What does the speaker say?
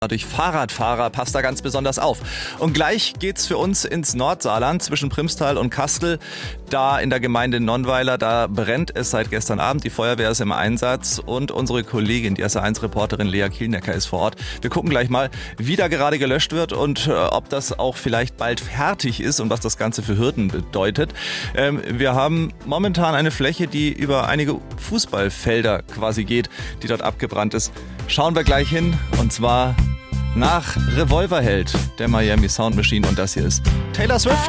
Durch Fahrradfahrer passt da ganz besonders auf. Und gleich geht's für uns ins Nordsaarland zwischen Primstal und Kastel. Da in der Gemeinde Nonnweiler, da brennt es seit gestern Abend. Die Feuerwehr ist im Einsatz und unsere Kollegin, die SR1-Reporterin Lea Kielnecker, ist vor Ort. Wir gucken gleich mal, wie da gerade gelöscht wird und ob das auch vielleicht bald fertig ist und was das Ganze für Hürden bedeutet. Wir haben momentan eine Fläche, die über einige Fußballfelder quasi geht, die dort abgebrannt ist. Schauen wir gleich hin, und zwar nach Revolverheld, der Miami Sound Machine, und das hier ist Taylor Swift.